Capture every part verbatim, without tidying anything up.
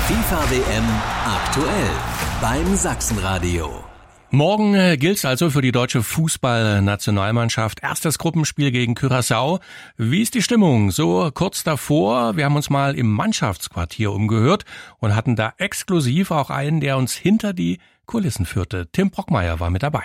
FIFA-W M aktuell beim Sachsenradio. Morgen äh, gilt's also für die deutsche Fußballnationalmannschaft. Erstes Gruppenspiel gegen Curaçao. Wie ist die Stimmung? So kurz davor, wir haben uns mal im Mannschaftsquartier umgehört und hatten da exklusiv auch einen, der uns hinter die Kulissen führte. Tim Brockmeier war mit dabei.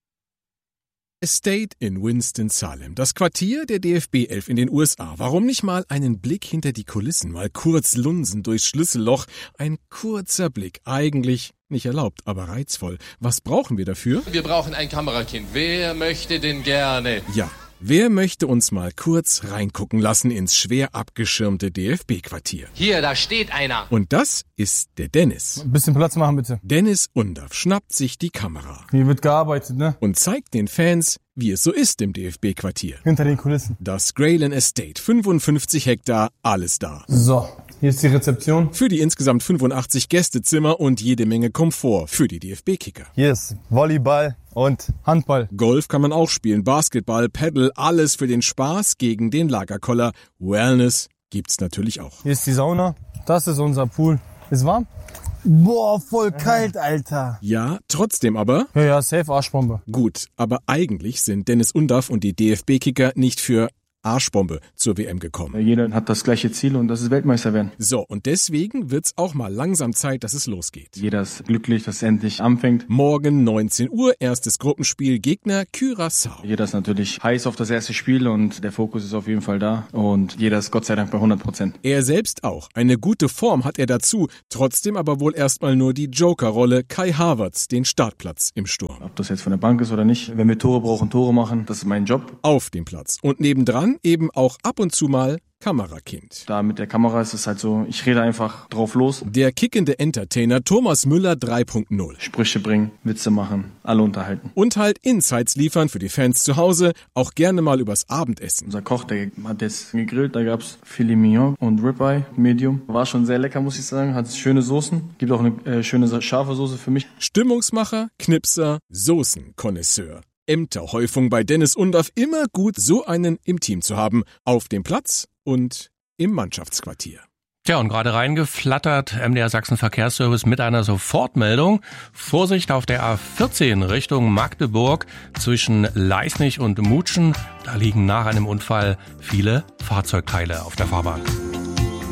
Estate in Winston-Salem, das Quartier der D F B elf in den U S A. Warum nicht mal einen Blick hinter die Kulissen, mal kurz lunsen durchs Schlüsselloch? Ein kurzer Blick, eigentlich nicht erlaubt, aber reizvoll. Was brauchen wir dafür? Wir brauchen ein Kamerakind. Wer möchte denn gerne? Ja, wer möchte uns mal kurz reingucken lassen ins schwer abgeschirmte D F B-Quartier? Hier, da steht einer. Und das ist der Dennis. Ein bisschen Platz machen, bitte. Dennis Undaff schnappt sich die Kamera. Hier wird gearbeitet, ne? Und zeigt den Fans, wie es so ist im D F B-Quartier. Hinter den Kulissen. Das Grayland Estate, fünfundfünfzig Hektar, alles da. So, hier ist die Rezeption. Für die insgesamt fünfundachtzig Gästezimmer und jede Menge Komfort für die D F B-Kicker. Hier ist Volleyball und Handball. Golf kann man auch spielen, Basketball, Paddle, alles für den Spaß gegen den Lagerkoller. Wellness gibt's natürlich auch. Hier ist die Sauna. Das ist unser Pool. Ist warm? Boah, voll kalt, Alter. Ja, trotzdem aber... Ja, ja, safe Arschbombe. Gut, aber eigentlich sind Dennis Undaff und die D F B-Kicker nicht für Arschbombe zur W M gekommen. Jeder hat das gleiche Ziel und das ist Weltmeister werden. So, und deswegen wird's auch mal langsam Zeit, dass es losgeht. Jeder ist glücklich, dass es endlich anfängt. Morgen neunzehn Uhr, erstes Gruppenspiel, Gegner Curaçao. Jeder ist natürlich heiß auf das erste Spiel und der Fokus ist auf jeden Fall da. Und jeder ist Gott sei Dank bei hundert Prozent. Er selbst auch. Eine gute Form hat er dazu. Trotzdem aber wohl erstmal nur die Joker-Rolle. Kai Havertz, den Startplatz im Sturm. Ob das jetzt von der Bank ist oder nicht. Wenn wir Tore brauchen, Tore machen. Das ist mein Job. Auf dem Platz. Und nebendran eben auch ab und zu mal Kamerakind. Da mit der Kamera ist es halt so, ich rede einfach drauf los. Der kickende Entertainer Thomas Müller drei Punkt null. Sprüche bringen, Witze machen, alle unterhalten. Und halt Insights liefern für die Fans zu Hause, auch gerne mal übers Abendessen. Unser Koch, der hat jetzt gegrillt, da gab's Filet Mignon und Ribeye, Medium. War schon sehr lecker, muss ich sagen, hat schöne Soßen. Gibt auch eine äh, schöne scharfe Soße für mich. Stimmungsmacher, Knipser, Soßenkonnoisseur. Ämterhäufung bei Dennis Undaff, immer gut, so einen im Team zu haben. Auf dem Platz und im Mannschaftsquartier. Tja, und gerade reingeflattert M D R Sachsen Verkehrsservice mit einer Sofortmeldung. Vorsicht auf der A vierzehn Richtung Magdeburg zwischen Leisnig und Mutschen. Da liegen nach einem Unfall viele Fahrzeugteile auf der Fahrbahn.